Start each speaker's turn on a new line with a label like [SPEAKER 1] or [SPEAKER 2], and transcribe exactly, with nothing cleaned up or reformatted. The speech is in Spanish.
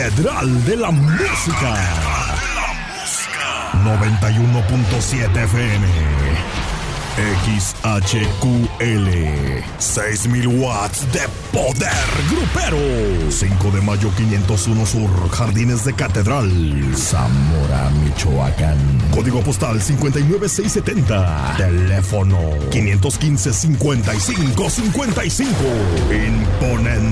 [SPEAKER 1] Catedral de la Música. noventa y uno punto siete F M. X H Q L. seis mil watts de poder grupero. cinco de mayo quinientos uno Sur, Jardines de Catedral, Zamora, Michoacán. Código postal cincuenta y nueve seiscientos setenta. Teléfono quinientos quince, cincuenta y cinco cincuenta y cinco. Imponente